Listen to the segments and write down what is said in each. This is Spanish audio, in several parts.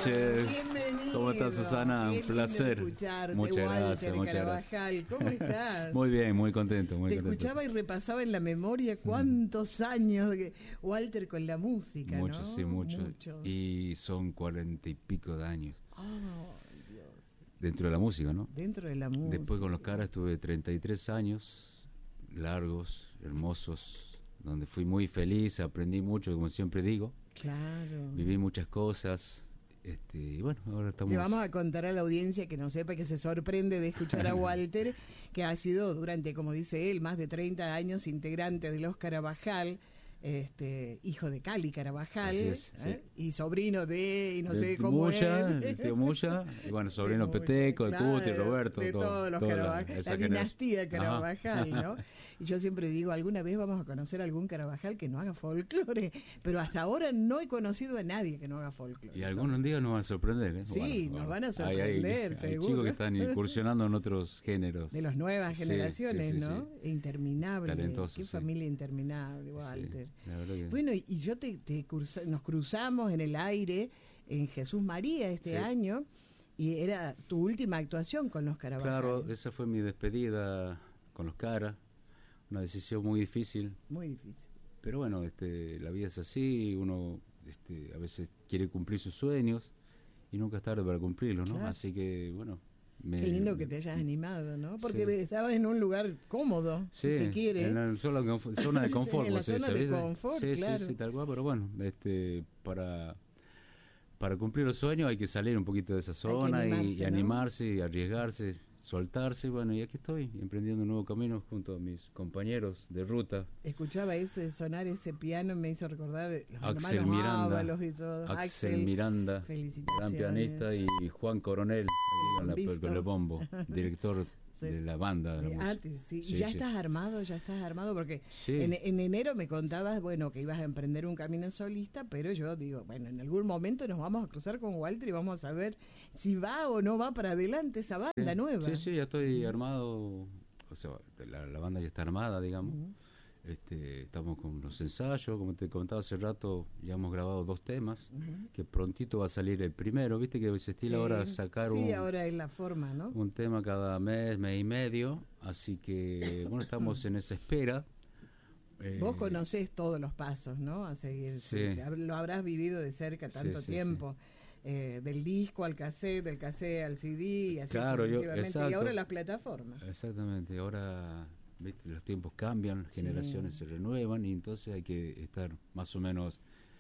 noches. Bienvenido. ¿Cómo estás, Susana? Qué Un placer. lindo escucharte, Muchas gracias, Walter muchas Carabajal. gracias. ¿Cómo estás? Muy bien, muy contento, muy Te contento. escuchaba y repasaba en la memoria cuántos años de Walter con la música, Muchos, ¿no? sí, muchos. Mucho. Y son 40 y pico de años. Oh, Dios. Dentro de la música, ¿no? Dentro de la música. Después con los Caras estuve 33 años, largos, hermosos, donde fui muy feliz, aprendí mucho, como siempre digo. Claro. Viví muchas cosas. Y bueno, ahora estamos... Le vamos a contar a la audiencia que no sepa, que se sorprende de escuchar a Walter, que ha sido durante, como dice él, más de 30 años integrante de los Carabajal, hijo de Cali Carabajal, Así es, sí. Y sobrino de, y no de sé cómo Muya, es. el tío Muya, y bueno, sobrino De Peteco, de claro, Cuti, Roberto, de todos los Carabajal, la dinastía Carabajal, ¿no? Y yo siempre digo, alguna vez vamos a conocer a algún Carabajal que no haga folclore, pero hasta ahora no he conocido a nadie que no haga folclore. Y algún día nos van a sorprender, ¿eh? Sí, bueno, nos van a sorprender, hay seguro. chicos que están incursionando en otros géneros. De las nuevas Sí, generaciones, sí, sí, ¿no? sí. Interminable. Talentosos, Qué sí. familia interminable, Walter. Sí, la verdad que... Bueno, y yo nos cruzamos en el aire en Jesús María este Sí. año, y era tu última actuación con los Carabajal. Claro, esa fue mi despedida con los Caras, una decisión muy difícil, Muy difícil. pero bueno, la vida es así, uno a veces quiere cumplir sus sueños y nunca es tarde para cumplirlos, ¿no? Claro. Así que, bueno... Qué lindo que te hayas animado, ¿no? Porque Sí. estabas en un lugar cómodo, Sí, si se quiere. en la zona de confort. En la se zona dice, de ¿viste? confort, sí, claro. Sí, tal cual, pero bueno, para cumplir los sueños hay que salir un poquito de esa zona animarse, y ¿no? animarse, y arriesgarse, soltarse, bueno, y aquí estoy, emprendiendo un nuevo camino junto a mis compañeros de ruta. Escuchaba sonar ese piano y me hizo recordar los Axel hermanos Miranda, Ábalos y todo. Axel Miranda, felicitaciones. gran pianista, y Juan Coronel, aquí Visto. con el bombo, director Sí. de la banda. De la música. Sí. Sí, ¿Y ya sí. estás armado? Porque Sí. en enero me contabas, bueno, que ibas a emprender un camino solista, pero yo digo, bueno, en algún momento nos vamos a cruzar con Walter y vamos a saber si va o no va para adelante esa banda nueva. Sí, ya estoy armado, o sea, la banda ya está armada, digamos. Estamos con los ensayos, como te comentaba hace rato, ya hemos grabado 2 temas, que prontito va a salir el primero, viste que se estila ahora sacar ahora es la forma, ¿no? un tema cada mes y medio, así que bueno, estamos en esa espera. Vos conocés todos los pasos, ¿no? A seguir. Sí. Lo habrás vivido de cerca tanto Sí, tiempo. Del disco al cassette, del cassette al CD, y así Claro, sucesivamente. exacto. Y ahora las plataformas. Exactamente, ahora viste, los tiempos cambian, las generaciones se renuevan, y entonces hay que estar más o menos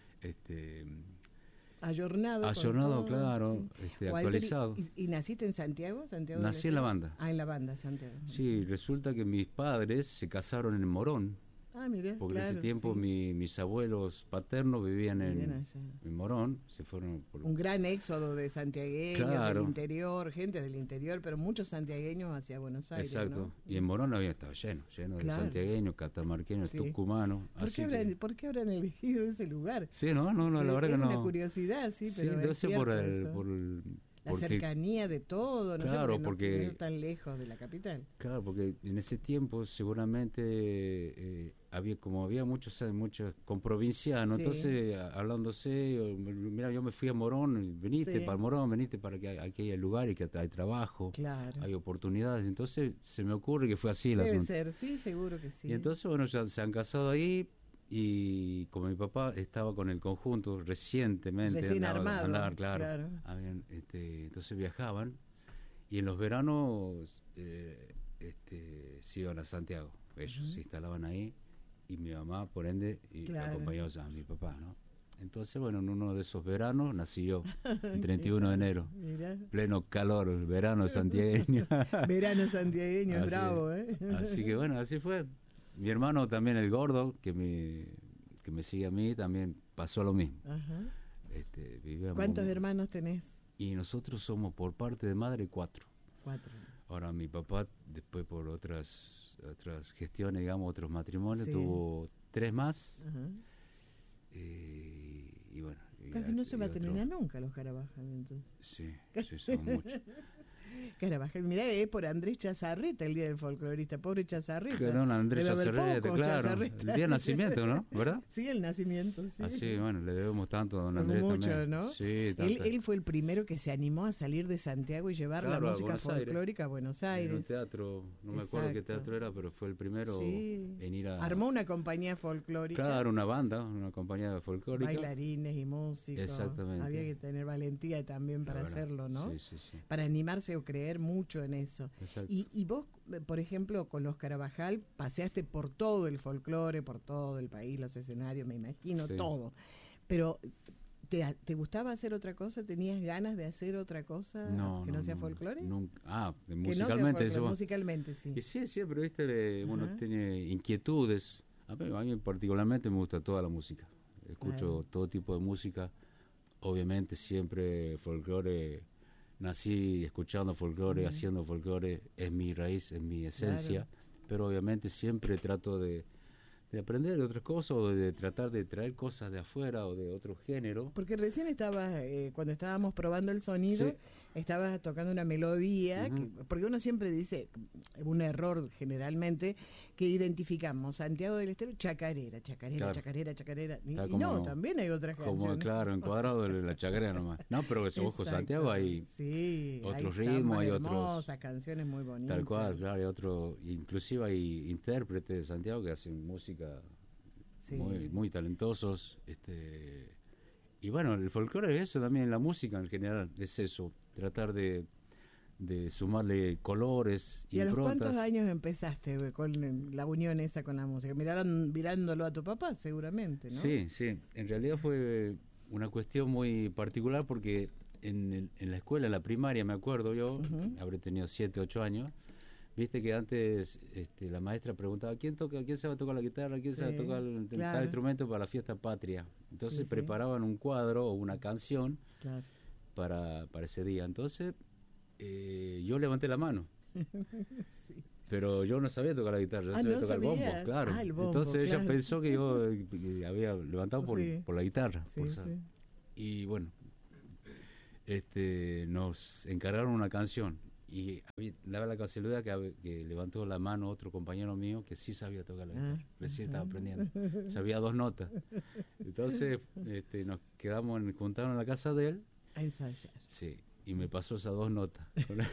Ayornado, todo, claro, sí. actualizado. ¿Y naciste en Santiago? Nací en la banda. En la banda, Santiago. Sí, resulta que mis padres se casaron en Morón, Mira, porque claro, en ese tiempo sí. mis abuelos paternos vivían en Morón, se fueron por... Un gran éxodo de santiagueños, Claro. del interior, gente del interior, pero muchos santiagueños hacia Buenos Aires. Exacto, ¿no? Y en Morón estaba lleno Claro. de santiagueños, catamarqueños, Sí. tucumanos. ¿Por qué habrán elegido ese lugar? Sí, no, la verdad es que no. una curiosidad, sí, pero debe es ser cierto por la cercanía de todo, ¿no? Claro, sé, porque no tan lejos de la capital. Claro, porque en ese tiempo seguramente había muchos con provincianos, Sí. entonces hablándose, mira, yo me fui a Morón, veniste para Morón, veniste para que aquí hay lugar y que hay trabajo, Claro. hay oportunidades, entonces se me ocurre que fue así el Debe asunto. ser, sí, seguro que sí. Y entonces, bueno, ya se han casado ahí, y como mi papá estaba con el conjunto recientemente, Recién armado, claro. Entonces viajaban, y en los veranos se iban a Santiago, ellos se instalaban ahí, y mi mamá, por ende, acompañó a mi papá, ¿no? Entonces, bueno, en uno de esos veranos nací yo, el 31 de enero, Mirá. pleno calor, el verano santiagueño. Verano santiagueño, Así, bravo, ¿eh? Así que bueno, así fue. Mi hermano también, el gordo, que me sigue a mí, también pasó lo mismo. Ajá. Vivíamos, ¿Cuántos hermanos tenés? Y nosotros somos, por parte de madre, 4. 4. Ahora mi papá, después por otras gestiones, digamos, otros matrimonios, Sí. tuvo 3 más. Ajá. Y bueno. Casi no se va a terminar nunca los Carabajal, entonces. Sí, son muchos. Carabajal, mirá, por Andrés Chazarreta, el día del folclorista, pobre Chazarreta. Que no, Andrés Chazarreta, claro. Chazarreta. El día de nacimiento, ¿no? ¿Verdad? Sí, el nacimiento, sí. Así, bueno, le debemos tanto a don Andrés mucho, también. ¿no? Sí, tanto. Él fue el primero que se animó a salir de Santiago y llevar Claro, la música folclórica a Buenos Aires. En un teatro, no me acuerdo qué teatro era, pero fue el primero en ir a... Armó una compañía folclórica. Claro, una banda, una compañía folclórica. Bailarines y músicos. Exactamente. Había que tener valentía también para hacerlo, ¿no? Sí. Para animarse o creer mucho en eso. Y vos, por ejemplo, con los Carabajal, paseaste por todo el folclore, por todo el país, los escenarios, me imagino, todo. Pero, ¿te gustaba hacer otra cosa? ¿Tenías ganas de hacer otra cosa que no sea folclore? Nunca. Musicalmente. Musicalmente, sí. Y sí, siempre, viste, uno tiene inquietudes. A mí particularmente me gusta toda la música. Escucho todo tipo de música. Obviamente siempre folclore, nací escuchando folclore, haciendo folclore, es mi raíz, es mi esencia. Pero obviamente siempre trato de aprender de otras cosas o de tratar de traer cosas de afuera o de otro género. Porque recién estabas, cuando estábamos probando el sonido, estabas tocando una melodía, porque uno siempre dice, un error generalmente, que identificamos Santiago del Estero, chacarera. Y no, también hay otras canciones. Claro, encuadrado de la chacarera nomás. No, pero que con Santiago hay otros ritmos, hay otros... canciones muy bonitas. Tal cual, claro, hay otro, inclusive hay intérpretes de Santiago que hacen música muy talentosos, y bueno, el folclore es eso también, la música en general es eso, tratar de sumarle colores y improntas. ¿Y a los cuántos años empezaste con la unión esa con la música? Mirándolo a tu papá seguramente, ¿no? Sí, en realidad fue una cuestión muy particular porque en la escuela, en la primaria, me acuerdo yo, habré tenido 7, 8 años. Viste que antes la maestra preguntaba ¿quién se va a tocar la guitarra? ¿Quién se va a tocar tal instrumento para la fiesta patria? Entonces preparaban un cuadro o una canción para ese día. Entonces yo levanté la mano. Pero yo no sabía tocar la guitarra, yo sabía tocar el bombo, claro. El bombo, entonces ella pensó que yo había levantado por la guitarra. Y bueno, nos encargaron una canción. Y daba la casualidad que levantó la mano otro compañero mío que sí sabía tocar la guitarra, recién estaba aprendiendo, sabía 2 notas. Entonces nos juntaron en la casa de él a ensayar. Sí, y me pasó esas 2 notas.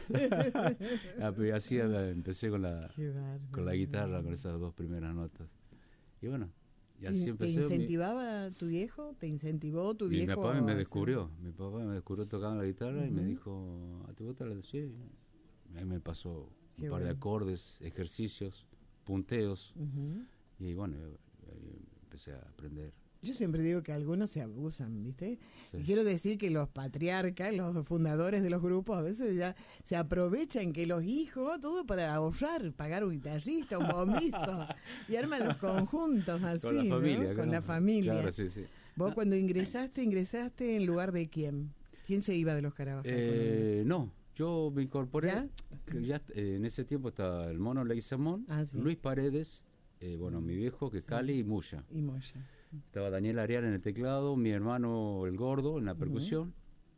Así empecé con la guitarra, con esas 2 primeras notas. Y bueno, y así empecé. ¿Te incentivaba tu viejo? ¿Te incentivó tu viejo? Mi papá me descubrió tocando la guitarra y me dijo, ¿te gusta la guitarra? Sí. Ahí me pasó un par de acordes, ejercicios, punteos, y bueno, ahí empecé a aprender. Yo siempre digo que algunos se abusan, ¿viste? Y quiero decir que los patriarcas, los fundadores de los grupos, a veces ya se aprovechan que los hijos, todo para ahorrar, pagar un guitarrista, un bombista, y arman los conjuntos así, con la familia, ¿no? Con la familia. Claro, sí. ¿Vos cuando ingresaste en lugar de quién? ¿Quién se iba de los Carabajal? No. Yo me incorporé, en ese tiempo estaba el Mono Leguizamón, Luis Paredes, mi viejo, que es Cali, y Muya. Estaba Daniel Arial en el teclado, mi hermano el Gordo en la percusión,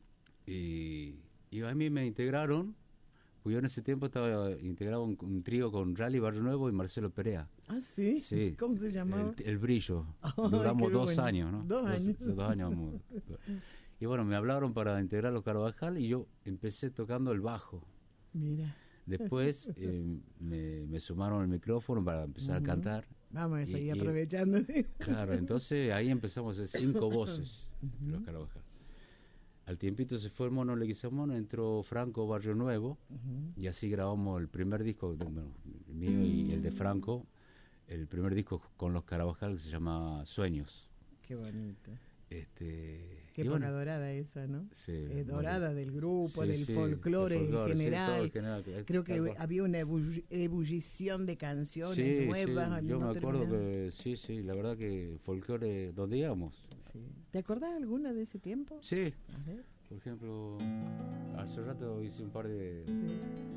y a mí me integraron, porque yo en ese tiempo estaba integrado en un trío con Rally Barrio Nuevo y Marcelo Perea. ¿Ah, sí? Sí. ¿Cómo se llamaba? El Brillo. Duramos 2 años, ¿no? 2 años. 2 años. Y bueno, me hablaron para integrar los Carabajal y yo empecé tocando el bajo. Mira. Después me sumaron el micrófono para empezar a cantar. Vamos a seguir aprovechando. Claro, entonces ahí empezamos a hacer 5 voces, los Carabajal. Al tiempito se fue el Mono Leguizamón, entró Franco Barrio Nuevo, y así grabamos el primer disco, el mío y el de Franco, el primer disco con los Carabajal se llama Sueños. Qué bonito. Qué época dorada esa, ¿no? Sí, dorada del grupo, del folclore en general. Creo que había una ebullición de canciones nuevas. Yo me acuerdo que la verdad que el folclore, donde íbamos. ¿Te acordás alguna de ese tiempo? Sí. Por ejemplo, hace rato hice un par de